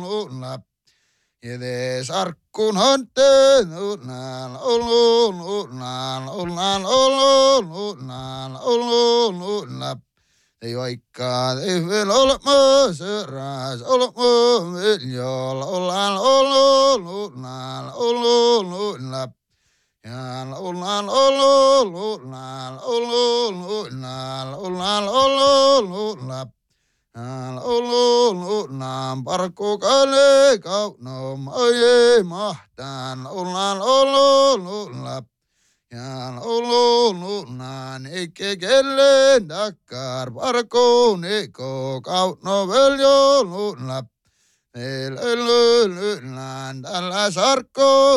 nulla. Jede sarkkun hantte nulla, olu nulla, nulla. Ei vaikka ei vielä ole söräs, ole viljolla, ollaan nulla. Ja ollaan nulla. Ollaan parkku kale kaunom, oi mahtaan, ollaan nulla. Ja ollaan eikä kellen takkar, parkku neko kautno veljo nulla. Meillä tällä sarkko